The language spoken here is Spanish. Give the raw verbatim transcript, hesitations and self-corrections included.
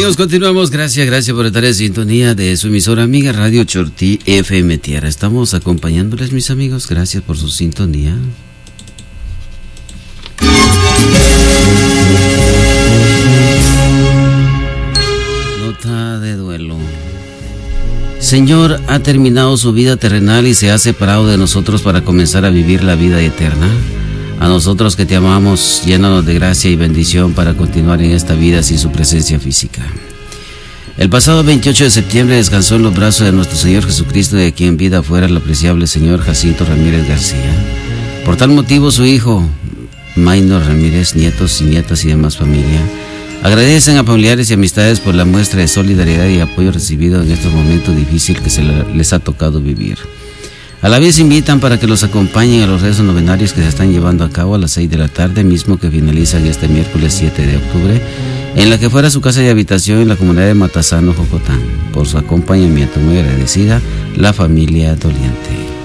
Amigos, continuamos. Gracias, gracias por estar en sintonía de su emisora amiga Radio Chortí F M Tierra. Estamos acompañándoles, mis amigos. Gracias por su sintonía. Nota de duelo. Señor ha terminado su vida terrenal y se ha separado de nosotros para comenzar a vivir la vida eterna. A nosotros que te amamos, llénanos de gracia y bendición para continuar en esta vida sin su presencia física. El pasado veintiocho de septiembre descansó en los brazos de nuestro Señor Jesucristo, de quien vida fuera el apreciable señor Jacinto Ramírez García. Por tal motivo, su hijo, Maynor Ramírez, nietos y nietas y demás familia, agradecen a familiares y amistades por la muestra de solidaridad y apoyo recibido en estos momentos difíciles que se les ha tocado vivir. A la vez invitan para que los acompañen a los rezos novenarios que se están llevando a cabo a las seis de la tarde, mismo que finalizan este miércoles siete de octubre, en la que fuera su casa de habitación en la comunidad de Matasano, Jocotán. Por su acompañamiento, muy agradecida, la familia doliente.